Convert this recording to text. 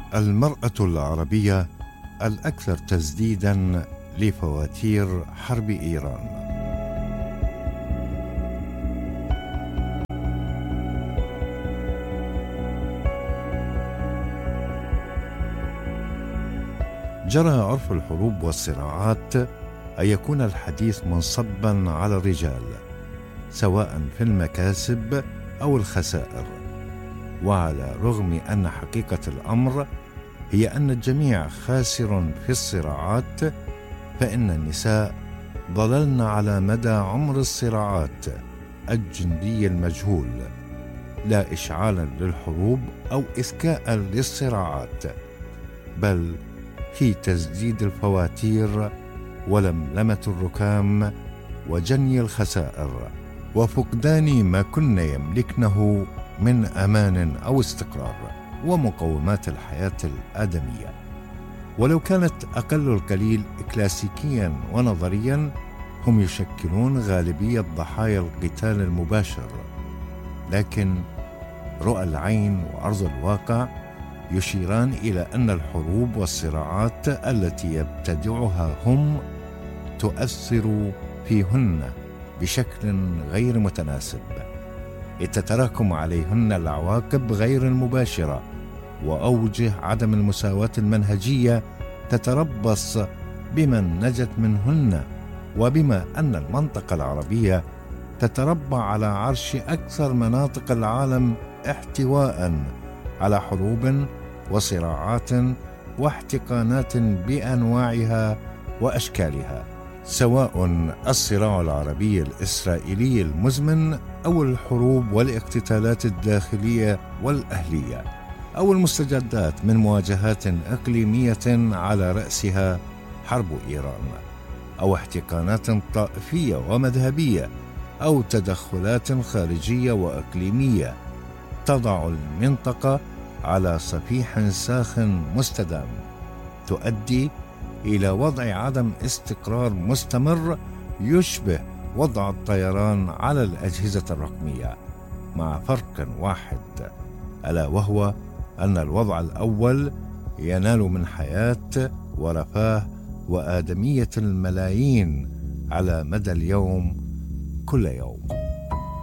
المرأة العربية الأكثر تسديداً لفواتير حرب إيران. جرى عرف الحروب والصراعات أن يكون الحديث منصباً على الرجال، سواء في المكاسب أو الخسائر، وعلى رغم أن حقيقة الأمر هي أن الجميع خاسر في الصراعات، فإن النساء ظللن على مدى عمر الصراعات الجندي المجهول، لا إشعالا للحروب أو إذكاء للصراعات، بل في تسديد الفواتير ولملمة الركام وجني الخسائر وفقدان ما كن يملكنه من أمان أو استقرار ومقومات الحياة الآدمية. ولو كانت أقل القليل كلاسيكيا ونظريا، هم يشكلون غالبية ضحايا القتال المباشر، لكن رؤى العين وأرض الواقع يشيران إلى أن الحروب والصراعات التي يبتدعها هم تؤثر فيهن بشكل غير متناسب، إذ تتراكم عليهن العواقب غير المباشرة وأوجه عدم المساواة المنهجية تتربص بمن نجت منهن. وبما أن المنطقة العربية تتربع على عرش أكثر مناطق العالم احتواء على حروب وصراعات واحتقانات بأنواعها وأشكالها، سواء الصراع العربي الإسرائيلي المزمن أو الحروب والاقتتالات الداخلية والأهلية، أو المستجدات من مواجهات إقليمية على رأسها حرب إيران، أو احتقانات طائفية ومذهبية، أو تدخلات خارجية وإقليمية تضع المنطقة على صفيح ساخن مستدام، تؤدي إلى وضع عدم استقرار مستمر يشبه وضع الطيران على الأجهزة الرقمية، مع فرق واحد، ألا وهو أن الوضع الأول ينال من حياة ورفاه وآدمية الملايين على مدى اليوم كل يوم.